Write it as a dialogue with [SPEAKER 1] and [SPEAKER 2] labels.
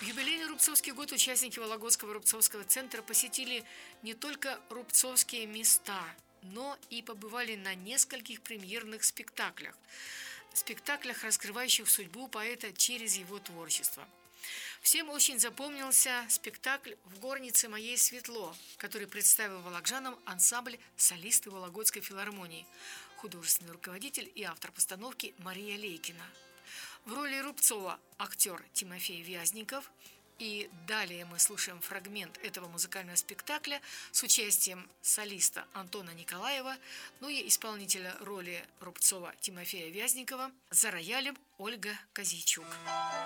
[SPEAKER 1] юбилейный Рубцовский год участники Вологодского Рубцовского центра посетили не только рубцовские места, но и побывали на нескольких премьерных спектаклях, раскрывающих судьбу поэта через его творчество. Всем очень запомнился спектакль «В горнице моей светло», который представил волокжанам ансамбль «Солисты Вологодской филармонии», художественный руководитель и автор постановки Мария Лейкина. В роли Рубцова актер Тимофей Вязников. И далее мы слушаем фрагмент этого музыкального спектакля с участием солиста Антона Николаева, ну и исполнителя роли Рубцова Тимофея Вязникова за роялем Ольга Козийчук.